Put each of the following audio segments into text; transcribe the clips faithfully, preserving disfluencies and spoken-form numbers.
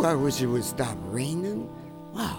I wish it would stop raining. Wow.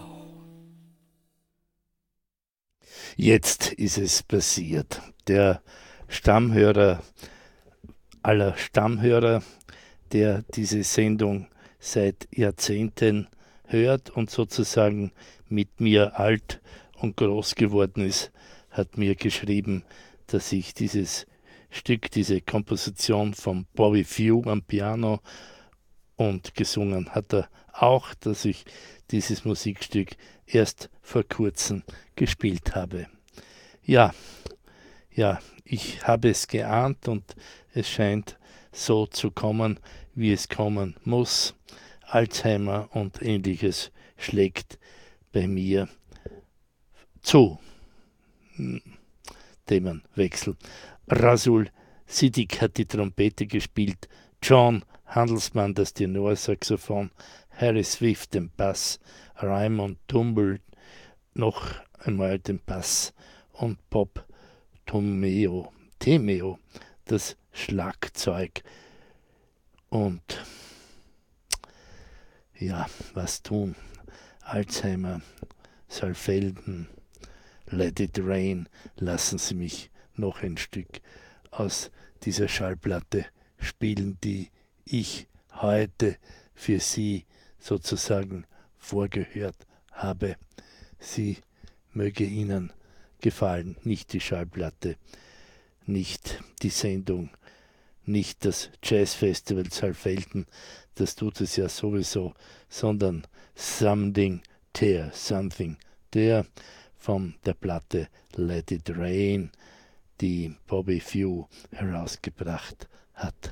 Jetzt ist es passiert. Der Stammhörer aller Stammhörer, der diese Sendung seit Jahrzehnten hört und sozusagen mit mir alt und groß geworden ist, hat mir geschrieben, dass ich dieses Stück, diese Komposition von Bobby Few am Piano, und gesungen hat er auch, dass ich dieses Musikstück erst vor kurzem gespielt habe. Ja, ja, ich habe es geahnt und es scheint so zu kommen, wie es kommen muss. Alzheimer und ähnliches schlägt bei mir zu. Themenwechsel. Rasul Siddiq hat die Trompete gespielt, John Handelsmann das Tenorsaxophon, Harry Swift den Bass, Raymond Tumble noch einmal den Bass und Bob Tomeo, Temeo das Schlagzeug. Und ja, was tun? Alzheimer, Saalfelden, Let It Rain. Lassen Sie mich noch ein Stück aus dieser Schallplatte spielen, die ich heute für Sie sozusagen vorgehört habe. Sie möge Ihnen gefallen, nicht die Schallplatte, nicht die Sendung, nicht das Jazzfestival Saalfelden, das tut es ja sowieso, sondern Something There, Something There von der Platte Let It Rain, die Bobby Few herausgebracht hat.